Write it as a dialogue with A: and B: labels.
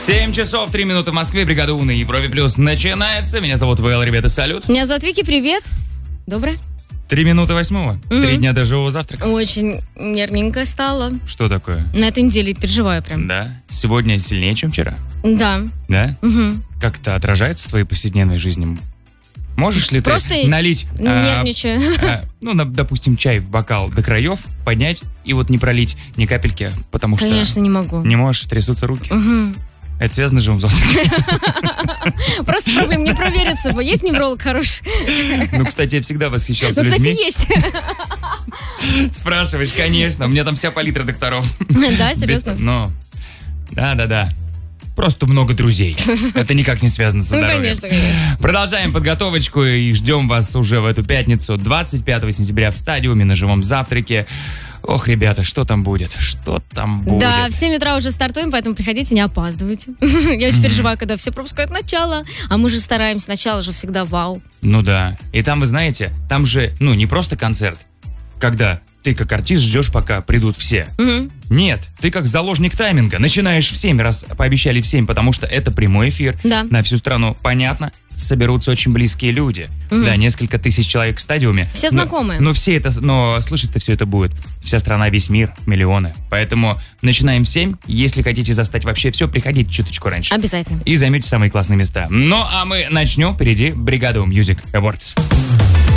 A: 7 часов 3 минуты в Москве. Бригада У на Европе Плюс начинается. Меня зовут ВЛ, ребята, салют.
B: Меня зовут Вики, привет. Доброе.
A: 3 минуты 8. 3 дня до живого завтрака.
B: Очень нервненько стало.
A: Что такое?
B: На этой неделе переживаю прям.
A: Да? Сегодня сильнее, чем вчера?
B: Да.
A: Да?
B: Угу.
A: Как-то отражается в твоей повседневной жизни? Можешь ли
B: Просто
A: ты налить,
B: нервничаю.
A: Допустим, чай в бокал до краев, поднять и вот не пролить ни капельки, потому что...
B: Конечно, не могу.
A: Не можешь, трясутся руки.
B: Угу.
A: Это связано с живым завтраком?
B: Просто проблем не провериться. Есть невролог хороший?
A: Ну, кстати, я всегда восхищался людьми.
B: Кстати, есть.
A: Спрашиваешь, конечно. У меня там вся палитра докторов.
B: Да, серьезно?
A: Ну, да. Просто много друзей. Это никак не связано со здоровьем.
B: Конечно.
A: Продолжаем подготовочку и ждем вас уже в эту пятницу, 25 сентября в стадиуме на живом завтраке. Ох, ребята, что там будет? Что там будет?
B: Да, в 7 утра уже стартуем, поэтому приходите, не опаздывайте. Я очень переживаю, когда все пропускают начало, а мы же стараемся, начало же всегда вау.
A: Ну да. И там, вы знаете, там же, не просто концерт, когда ты как артист ждешь, пока придут все. Нет, ты как заложник тайминга. Начинаешь в 7, раз пообещали в 7, потому что это прямой эфир.
B: Да.
A: На всю страну, понятно, соберутся очень близкие люди. Да, несколько тысяч человек в стадиуме.
B: Все знакомые.
A: Но слышать-то все это будет. Вся страна, весь мир, миллионы. Поэтому начинаем в 7. Если хотите застать вообще все, приходите чуточку раньше.
B: Обязательно.
A: И займете самые классные места. Ну, а мы начнем. Впереди бригада Music Awards.